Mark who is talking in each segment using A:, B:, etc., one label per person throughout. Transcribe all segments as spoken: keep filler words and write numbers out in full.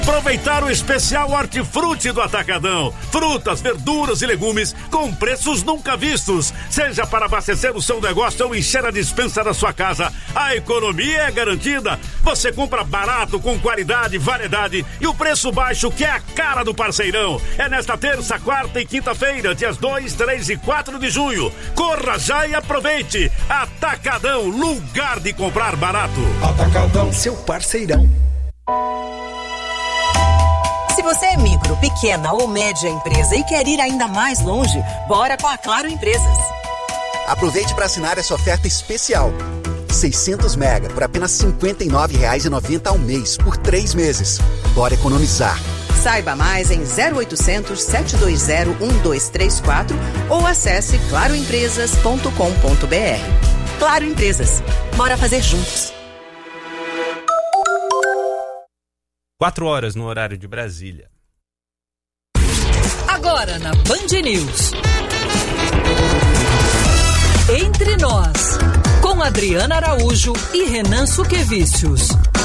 A: Aproveitar o especial Hortifruti do Atacadão. Frutas, verduras e legumes com preços nunca vistos. Seja para abastecer o seu negócio ou encher a despensa da sua casa, a economia é garantida. Você compra barato, com qualidade, variedade e o preço baixo, que é a cara do parceirão. É nesta terça, quarta e quinta-feira, dias dois, três e quatro de junho. Corra já e aproveite. Atacadão, lugar de comprar barato.
B: Atacadão, seu parceirão.
C: Se você é micro, pequena ou média empresa e quer ir ainda mais longe, bora com a Claro Empresas.
D: Aproveite para assinar essa oferta especial. seiscentos mega por apenas cinquenta e nove reais e noventa centavos ao mês, por três meses. Bora economizar.
C: Saiba mais em zero oitocentos, sete dois zero, um dois três quatro ou acesse claro empresas ponto com ponto b r. Claro Empresas. Bora fazer juntos.
E: Quatro horas no horário de Brasília.
F: Agora na Band News. Entre Nós, com Adriana Araújo e Renan Suquevicius.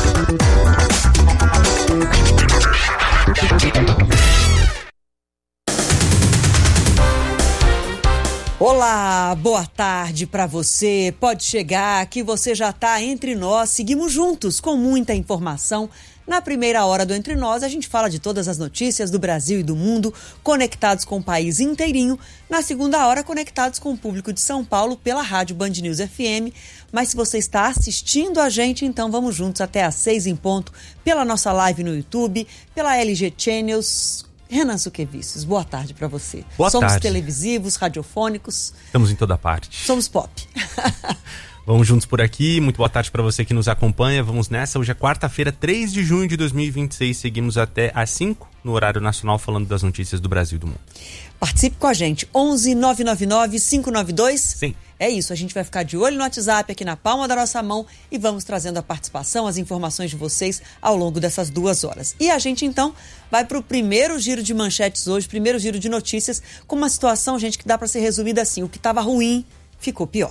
G: Olá, boa tarde para você. Pode chegar que você já está entre nós. Seguimos juntos com muita informação. Na primeira hora do Entre Nós, a gente fala de todas as notícias do Brasil e do mundo, conectados com o país inteirinho. Na segunda hora, conectados com o público de São Paulo pela rádio Band News F M. Mas se você está assistindo a gente, então vamos juntos até às seis em ponto, pela nossa live no YouTube, pela L G Channels. Renan Suquevicius, boa tarde para você.
E: Boa
G: Somos
E: tarde.
G: televisivos, radiofônicos.
E: Estamos em toda parte.
G: Somos pop.
E: Vamos juntos por aqui. Muito boa tarde para você que nos acompanha. Vamos nessa. Hoje é quarta-feira, três de junho de dois mil e vinte e seis. Seguimos até às cinco no horário nacional, falando das notícias do Brasil e do mundo.
G: Participe com a gente. onze nove nove nove, cinco nove dois.
E: Sim.
G: É isso, a gente vai ficar de olho no WhatsApp aqui na palma da nossa mão e vamos trazendo a participação, as informações de vocês ao longo dessas duas horas. E a gente, então, vai para o primeiro giro de manchetes hoje, primeiro giro de notícias, com uma situação, gente, que dá para ser resumida assim: o que estava ruim ficou pior.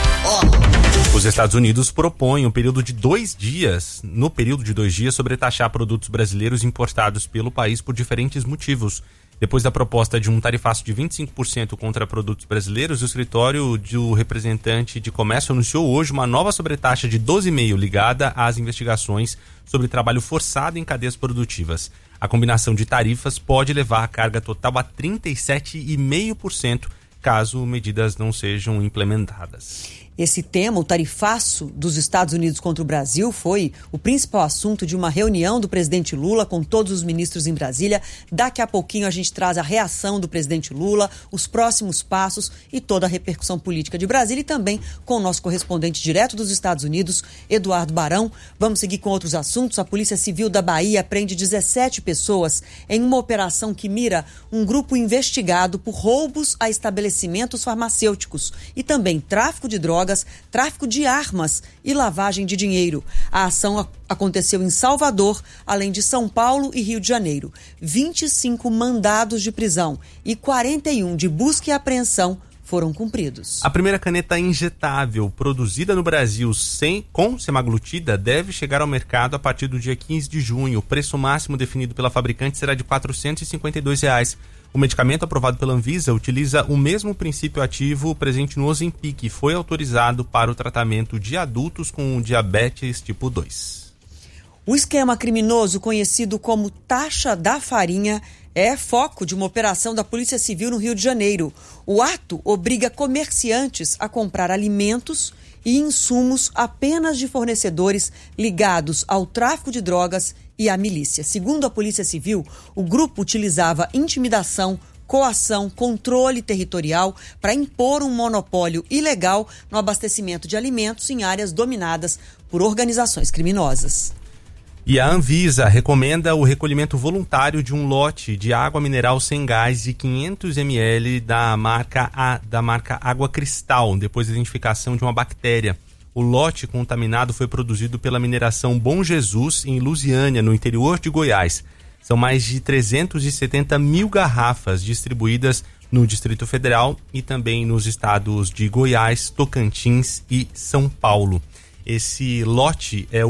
E: Os Estados Unidos propõem um período de dois dias, no período de dois dias, sobretaxar produtos brasileiros importados pelo país por diferentes motivos. Depois da proposta de um tarifaço de vinte e cinco por cento contra produtos brasileiros, o escritório do representante de comércio anunciou hoje uma nova sobretaxa de doze vírgula cinco por cento ligada às investigações sobre trabalho forçado em cadeias produtivas. A combinação de tarifas pode levar a carga total a trinta e sete vírgula cinco por cento, caso medidas não sejam implementadas.
G: Esse tema, o tarifaço dos Estados Unidos contra o Brasil, foi o principal assunto de uma reunião do presidente Lula com todos os ministros em Brasília. Daqui a pouquinho a gente traz a reação do presidente Lula, os próximos passos e toda a repercussão política de Brasília, e também com o nosso correspondente direto dos Estados Unidos, Eduardo Barão. Vamos seguir com outros assuntos. A Polícia Civil da Bahia prende dezessete pessoas em uma operação que mira um grupo investigado por roubos a estabelecimentos farmacêuticos e também tráfico de drogas, tráfico de armas e lavagem de dinheiro. A ação aconteceu em Salvador, além de São Paulo e Rio de Janeiro. vinte e cinco mandados de prisão e quarenta e um de busca e apreensão foram cumpridos.
E: A primeira caneta injetável produzida no Brasil sem, com semaglutida deve chegar ao mercado a partir do dia quinze de junho. O preço máximo definido pela fabricante será de quatrocentos e cinquenta e dois reais. O medicamento aprovado pela Anvisa utiliza o mesmo princípio ativo presente no Ozempic e foi autorizado para o tratamento de adultos com diabetes tipo dois.
G: O esquema criminoso conhecido como taxa da farinha é foco de uma operação da Polícia Civil no Rio de Janeiro. O ato obriga comerciantes a comprar alimentos e insumos apenas de fornecedores ligados ao tráfico de drogas e à milícia. Segundo a Polícia Civil, o grupo utilizava intimidação, coação, controle territorial para impor um monopólio ilegal no abastecimento de alimentos em áreas dominadas por organizações criminosas.
E: E a Anvisa recomenda o recolhimento voluntário de um lote de água mineral sem gás de quinhentos mililitros da marca, a, da marca Água Cristal, depois da identificação de uma bactéria. O lote contaminado foi produzido pela mineração Bom Jesus, em Lusiânia, no interior de Goiás. São mais de trezentos e setenta mil garrafas distribuídas no Distrito Federal e também nos estados de Goiás, Tocantins e São Paulo. Esse lote é o